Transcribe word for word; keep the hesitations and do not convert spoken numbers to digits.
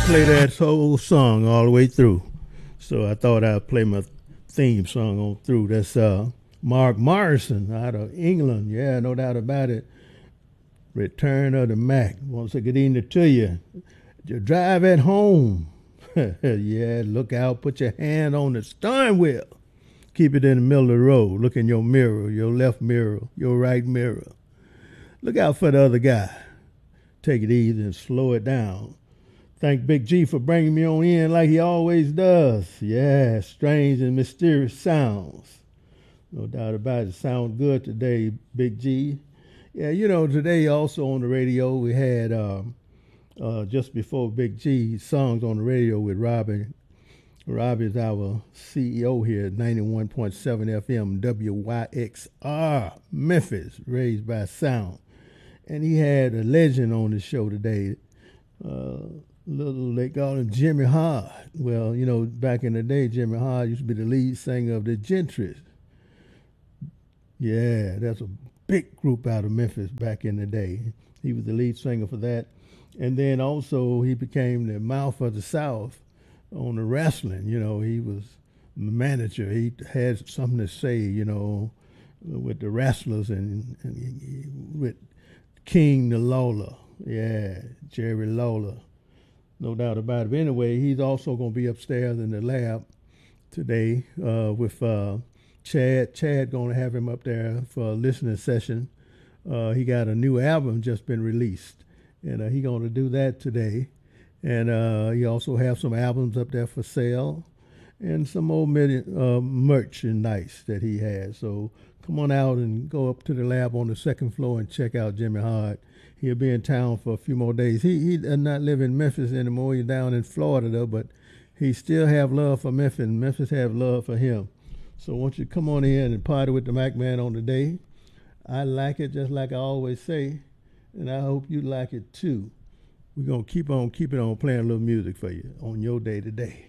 play that whole song all the way through. So I thought I'd play my theme song on through. That's uh, Mark Morrison out of England. Yeah, no doubt about it. Return of the Mac. Once I get in to you, you drive at home. Yeah, look out. Put your hand on the steering wheel. Keep it in the middle of the road. Look in your mirror, your left mirror, your right mirror. Look out for the other guy. Take it easy and slow it down. Thank Big G for bringing me on in like he always does. Yeah, strange and mysterious sounds. No doubt about it. Sound good today, Big G. Yeah, you know, today also on the radio we had, um, uh, just before Big G, songs on the radio with Robin. Rob is our C E O here at ninety-one point seven F M W Y X R, Memphis, raised by sound. And he had a legend on the show today. Uh, little, they call him Jimmy Hard. Well, you know, back in the day, Jimmy Hard used to be the lead singer of the Gentry. Yeah, that's a big group out of Memphis back in the day. He was the lead singer for that. And then also he became the mouth of the South on the wrestling. You know, he was the manager. He had something to say, you know, with the wrestlers and, and he, with King the Lawler. Yeah, Jerry Lawler. No doubt about it. But anyway, he's also going to be upstairs in the lab today uh, with uh, Chad. Chad going to have him up there for a listening session. Uh, he got a new album just been released, and uh, he going to do that today. And uh, he also have some albums up there for sale and some old uh, merchandise that he has. So come on out and go up to the lab on the second floor and check out Jimmy Hard. He'll be in town for a few more days. He he does not live in Memphis anymore. He's down in Florida, though, but he still have love for Memphis, and Memphis have love for him. So won't you come on in and party with the Mac Man on the day? I like it just like I always say, and I hope you like it too. We're going to keep on keeping on playing a little music for you on your day today.